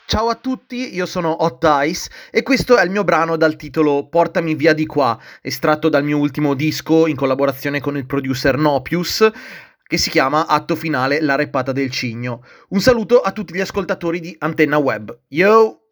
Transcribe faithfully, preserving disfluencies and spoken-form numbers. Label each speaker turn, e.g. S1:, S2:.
S1: Ciao a tutti, io sono Hot Ice e questo è il mio brano dal titolo Portami via di qua, estratto dal mio ultimo disco in collaborazione con il producer Nopius, che si chiama Atto finale, la reppata del cigno. Un saluto a tutti gli ascoltatori di Antenna Web. Yo!